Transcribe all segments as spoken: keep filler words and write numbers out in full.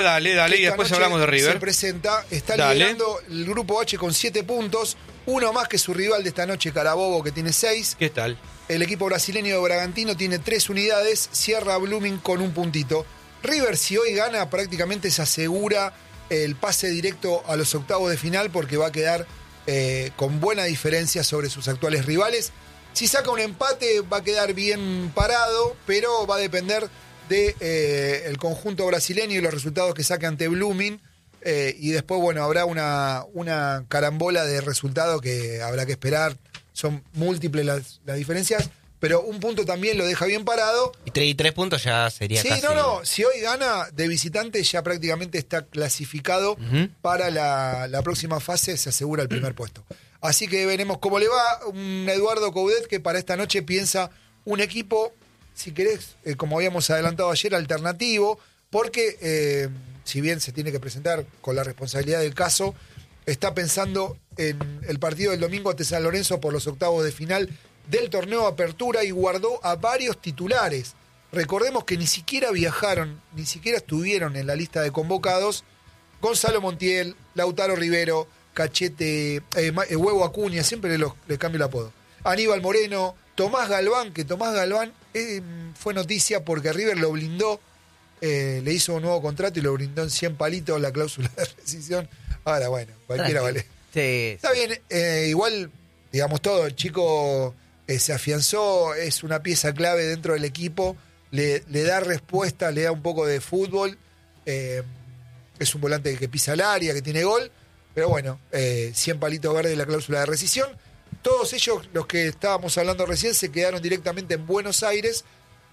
Dale, dale, y después hablamos de River. Se presenta, está Dale. liderando el grupo H con siete puntos, uno más que su rival de esta noche, Carabobo, que tiene seis. ¿Qué tal? El equipo brasileño de Bragantino tiene tres unidades, cierra Blooming con un puntito. River, si hoy gana, prácticamente se asegura el pase directo a los octavos de final porque va a quedar eh, con buena diferencia sobre sus actuales rivales. Si saca un empate va a quedar bien parado, pero va a depender del de, eh, conjunto brasileño y los resultados que saque ante Blooming. Eh, y después, bueno, habrá una, una carambola de resultados que habrá que esperar. Son múltiples las, las diferencias, pero un punto también lo deja bien parado. Y tres, y tres puntos ya sería Sí, casi... no, no. Si hoy gana de visitante, ya prácticamente está clasificado Uh-huh. para la, la próxima fase, se asegura el primer puesto. Así que veremos cómo le va. Un Eduardo Coudet que para esta noche piensa un equipo, si querés, eh, como habíamos adelantado ayer, alternativo, porque eh, si bien se tiene que presentar con la responsabilidad del caso, está pensando en el partido del domingo ante San Lorenzo por los octavos de final del torneo Apertura y guardó a varios titulares. Recordemos que ni siquiera viajaron, ni siquiera estuvieron en la lista de convocados Gonzalo Montiel, Lautaro Rivero, Cachete, eh, eh, Huevo Acuña, siempre le, le cambio el apodo. Aníbal Moreno, Tomás Galván, que Tomás Galván eh, fue noticia porque River lo blindó, eh, le hizo un nuevo contrato y lo blindó en cien palitos la cláusula de rescisión. Ahora, bueno, cualquiera Tranquilo. vale. Sí, Está bien, eh, igual, digamos todo, el chico eh, se afianzó, es una pieza clave dentro del equipo, le, le da respuesta, le da un poco de fútbol, eh, es un volante que pisa el área, que tiene gol. Pero bueno, eh, cien palitos verdes la cláusula de rescisión. Todos ellos, los que estábamos hablando recién, se quedaron directamente en Buenos Aires.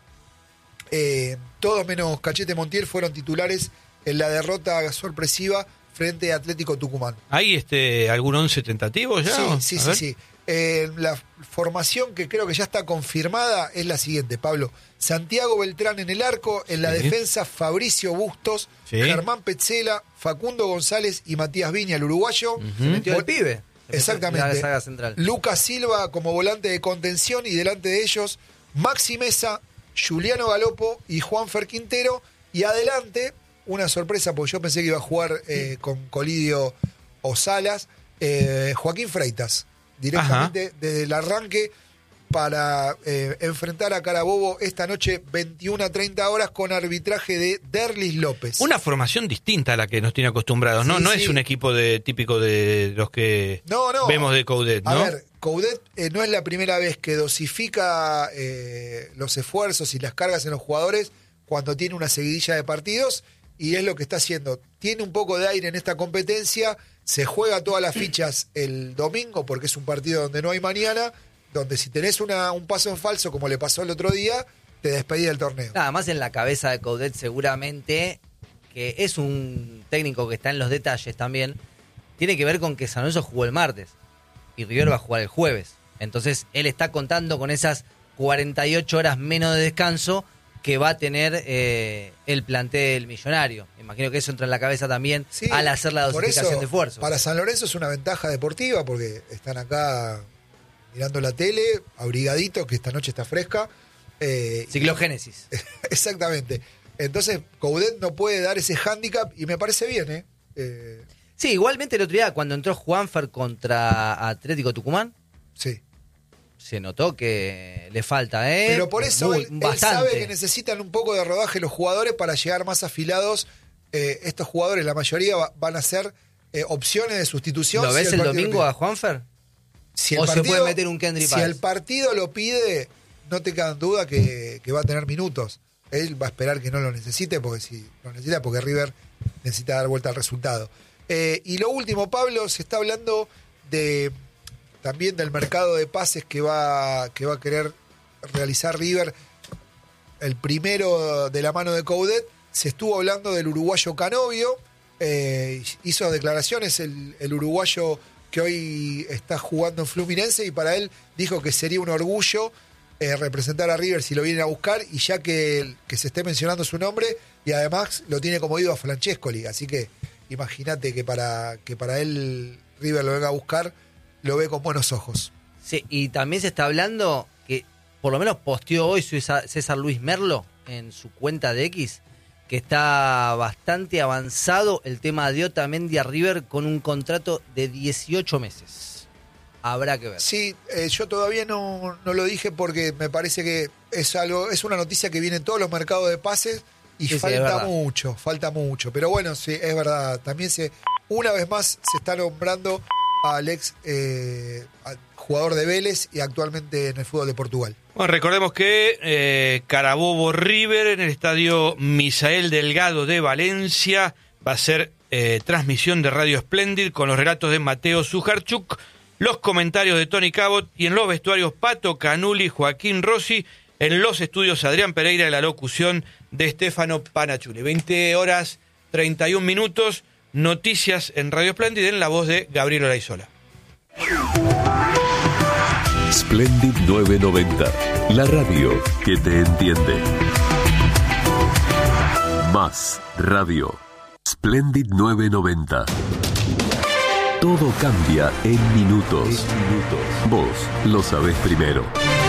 Eh, todos menos Cachete Montiel fueron titulares en la derrota sorpresiva frente a Atlético Tucumán. ¿Hay este, algún once tentativo ya? Sí, sí, A sí, ver. sí. Eh, la formación que creo que ya está confirmada es la siguiente, Pablo. Santiago Beltrán en el arco, en la Sí. defensa Fabricio Bustos, Sí. Germán Petzela, Facundo González y Matías Viña, el uruguayo. Se metió el Vol- pibe. Exactamente. La saga central. Lucas Silva como volante de contención y delante de ellos Maxi Mesa, Juliano Galopo y Juanfer Quintero. Y adelante, una sorpresa, porque yo pensé que iba a jugar eh, con Colidio o Salas, eh, Joaquín Freitas, directamente Ajá. desde el arranque para eh, enfrentar a Carabobo esta noche veintiuna a treinta horas con arbitraje de Derlis López. Una formación distinta a la que nos tiene acostumbrados, ¿no? Sí, no sí. es un equipo de típico de los que No, no. vemos de Coudet, ¿no? A ver, Coudet eh, no es la primera vez que dosifica eh, los esfuerzos y las cargas en los jugadores cuando tiene una seguidilla de partidos, y es lo que está haciendo. Tiene un poco de aire en esta competencia, se juega todas las fichas el domingo porque es un partido donde no hay mañana, donde si tenés una, un paso en falso como le pasó el otro día, te despedí del torneo. Nada más en la cabeza de Coudet seguramente, que es un técnico que está en los detalles también, tiene que ver con que San Lorenzo jugó el martes y River va a jugar el jueves. Entonces él está contando con esas cuarenta y ocho horas menos de descanso que va a tener eh, el plantel millonario. Imagino que eso entra en la cabeza también Sí, al hacer la por dosificación eso, de esfuerzos. Para San Lorenzo es una ventaja deportiva porque están acá mirando la tele, abrigaditos, que esta noche está fresca. Eh, Ciclogénesis. Exactamente. Entonces, Coudet no puede dar ese hándicap y me parece bien, ¿eh? eh Sí, igualmente el otro día cuando entró Juanfer contra Atlético Tucumán, sí. se notó que le falta, ¿eh? Pero por eso Muy- él, él bastante. sabe que necesitan un poco de rodaje los jugadores para llegar más afilados. Eh, estos jugadores, la mayoría va- van a ser eh, opciones de sustitución. ¿Lo si ves el partido domingo lo pide. a Juanfer? Si el ¿O se partido- puede meter un Kendry Si Páez? el partido lo pide, no te quedan duda que, que va a tener minutos. Él va a esperar que no lo necesite, porque si lo necesita, porque River necesita dar vuelta al resultado. Eh, y lo último, Pablo, se está hablando de también del mercado de pases que va, que va a querer realizar River. El primero de la mano de Coudet. Se estuvo hablando del uruguayo Canovio. Eh, hizo declaraciones el, el uruguayo que hoy está jugando en Fluminense, y para él dijo que sería un orgullo eh, representar a River si lo vienen a buscar, y ya que, que se esté mencionando su nombre, y además lo tiene como ido a Francescoli, así que imagínate que para, que para él River lo venga a buscar, lo ve con buenos ojos. Sí, y también se está hablando que por lo menos posteó hoy César, César Luis Merlo en su cuenta de X, que está bastante avanzado el tema de Otamendi a River con un contrato de dieciocho meses. Habrá que ver. Sí, eh, yo todavía no, no lo dije porque me parece que es algo, es una noticia que viene en todos los mercados de pases y Sí, sí, falta es mucho, falta mucho. Pero bueno, sí, es verdad. También se, una vez más se está nombrando al ex eh, al jugador de Vélez y actualmente en el fútbol de Portugal. Bueno, recordemos que eh, Carabobo River en el estadio Misael Delgado de Valencia va a ser eh, transmisión de Radio Splendid con los relatos de Mateo Sujarchuk, los comentarios de Tony Cabot y en los vestuarios Pato Canuli, Joaquín Rossi, en los estudios Adrián Pereira y la locución de Stefano Panachuli. veinte horas treinta y un minutos, noticias en Radio Splendid en la voz de Gabriel Olaizola. Splendid novecientos noventa, la radio que te entiende. Más radio. Splendid novecientos noventa. Todo cambia en minutos. Vos lo sabés primero.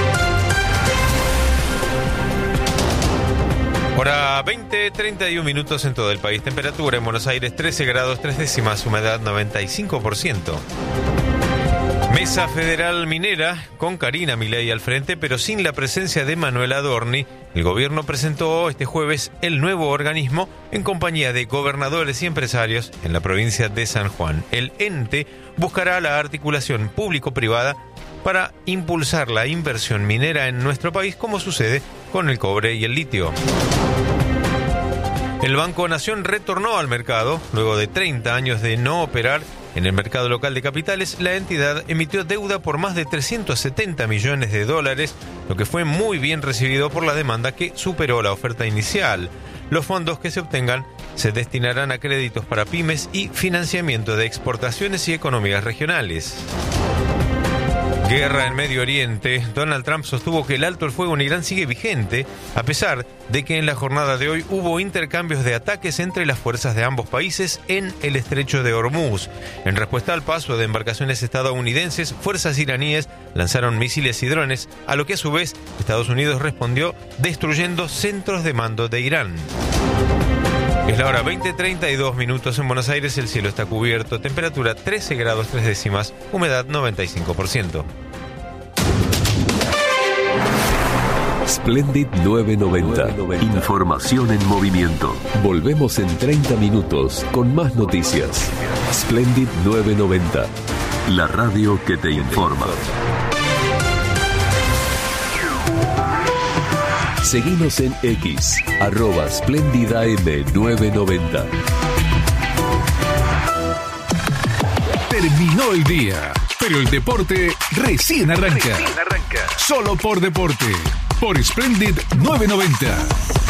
Hora veinte, treinta y un minutos en todo el país. Temperatura en Buenos Aires trece grados, tres décimas, humedad noventa y cinco por ciento. Mesa Federal Minera, con Karina Milei al frente, pero sin la presencia de Manuel Adorni. El gobierno presentó este jueves el nuevo organismo en compañía de gobernadores y empresarios en la provincia de San Juan. El ente buscará la articulación público-privada para impulsar la inversión minera en nuestro país, como sucede con el cobre y el litio. El Banco Nación retornó al mercado. Luego de treinta años de no operar en el mercado local de capitales, la entidad emitió deuda por más de trescientos setenta millones de dólares, lo que fue muy bien recibido por la demanda que superó la oferta inicial. Los fondos que se obtengan se destinarán a créditos para pymes y financiamiento de exportaciones y economías regionales. Guerra en Medio Oriente. Donald Trump sostuvo que el alto el fuego en Irán sigue vigente, a pesar de que en la jornada de hoy hubo intercambios de ataques entre las fuerzas de ambos países en el estrecho de Hormuz. En respuesta al paso de embarcaciones estadounidenses, fuerzas iraníes lanzaron misiles y drones, a lo que a su vez Estados Unidos respondió destruyendo centros de mando de Irán. Es la hora veinte, treinta y dos minutos en Buenos Aires, el cielo está cubierto, temperatura trece grados tres décimas, humedad noventa y cinco por ciento. Splendid novecientos noventa. Información en movimiento. Volvemos en treinta minutos con más noticias. Splendid novecientos noventa. La radio que te informa. Seguinos en X, arroba Splendid A M novecientos noventa. Terminó el día, pero el deporte recién arranca. Recién arranca. Solo por deporte, por Splendid novecientos noventa.